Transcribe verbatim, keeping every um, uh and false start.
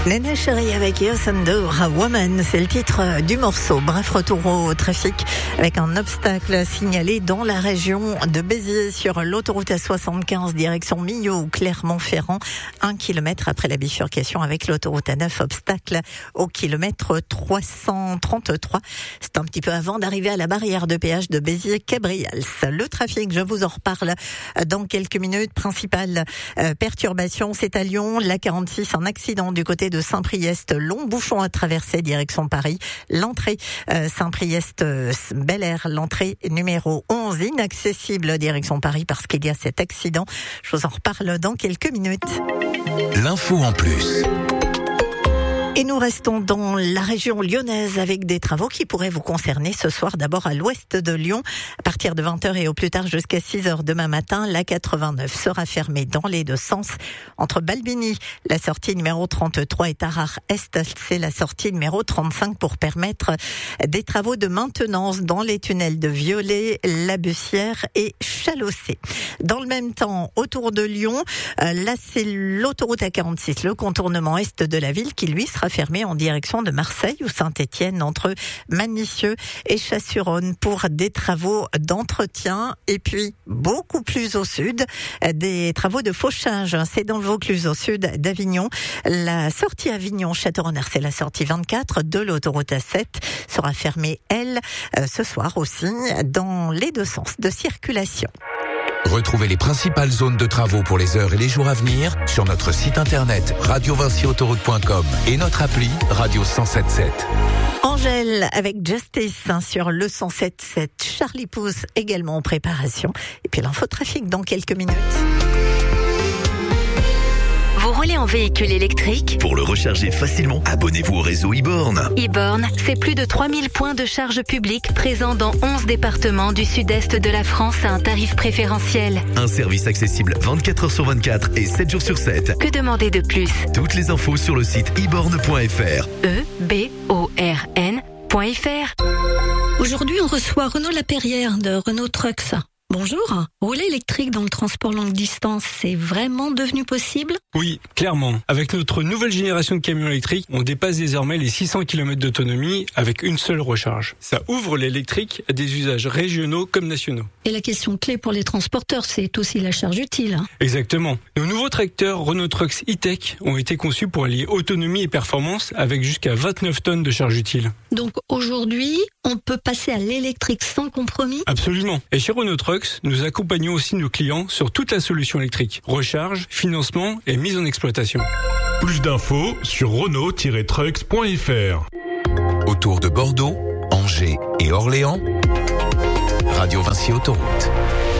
Néné Chérie avec Yosundo, Woman, c'est le titre du morceau. Bref, retour au trafic avec un obstacle signalé dans la région de Béziers sur l'autoroute A soixante-quinze direction Millau, Clermont-Ferrand, un kilomètre après la bifurcation avec l'autoroute A neuf, obstacle au kilomètre trois cent trente-trois. C'est un petit peu avant d'arriver à la barrière de péage de Béziers-Cabrials. Le trafic, je vous en reparle dans quelques minutes. Principale euh, perturbation, c'est à Lyon, la quarante-six, un accident du côté de Saint-Priest, long bouchon à traverser direction Paris. L'entrée euh, Saint-Priest euh, Bel Air, l'entrée numéro onze, inaccessible direction Paris parce qu'il y a cet accident. Je vous en reparle dans quelques minutes. L'info en plus. Et nous restons dans la région lyonnaise avec des travaux qui pourraient vous concerner ce soir. D'abord à l'ouest de Lyon, à partir de vingt heures et au plus tard jusqu'à six heures demain matin, la quatre-vingt-neuf sera fermée dans les deux sens. Entre Balbigny, la sortie numéro trente-trois, et Tarare-Est, c'est la sortie numéro trente-cinq pour permettre des travaux de maintenance dans les tunnels de Violet, La Bussière et Chalossé. Dans le même temps, autour de Lyon, là c'est l'autoroute A quarante-six, le contournement est de la ville qui lui sera fermé en direction de Marseille ou Saint-Étienne entre Manicieux et Chassuronne pour des travaux d'entretien. Et puis, beaucoup plus au sud, des travaux de fauchage. C'est dans le Vaucluse, au sud d'Avignon. La sortie Avignon-Châteaurenard, c'est la sortie vingt-quatre de l'autoroute A sept, sera fermée, elle, ce soir aussi, dans les deux sens de circulation. Retrouvez les principales zones de travaux pour les heures et les jours à venir sur notre site internet radio vinci autoroute point com et notre appli Radio cent sept sept. Angèle avec Justice sur le cent sept sept. Charlie Pouce également en préparation. Et puis l'infotrafic dans quelques minutes. Vous roulez en véhicule électrique? Pour le recharger facilement, abonnez-vous au réseau e-born. e-born, c'est plus de trois mille points de charge publique présents dans onze départements du sud-est de la France à un tarif préférentiel. Un service accessible vingt-quatre heures sur vingt-quatre et sept jours sur sept. Que demander de plus? Toutes les infos sur le site e born point f r. E B O R N point F R. Aujourd'hui, on reçoit Renaud Lapérière de Renault Trucks. Bonjour. Rouler électrique dans le transport longue distance, c'est vraiment devenu possible? Oui, clairement. Avec notre nouvelle génération de camions électriques, on dépasse désormais les six cents kilomètres d'autonomie avec une seule recharge. Ça ouvre l'électrique à des usages régionaux comme nationaux. Et la question clé pour les transporteurs, c'est aussi la charge utile. Hein. Exactement. Nos nouveaux tracteurs Renault Trucks e-Tech ont été conçus pour allier autonomie et performance avec jusqu'à vingt-neuf tonnes de charge utile. Donc aujourd'hui, on peut passer à l'électrique sans compromis? Absolument. Et chez Renault Trucks, nous accompagnons aussi nos clients sur toute la solution électrique. Recharge, financement et mise en exploitation. Plus d'infos sur renault tiret trucks point f r. Autour de Bordeaux, Angers et Orléans, Radio Vinci Autoroute.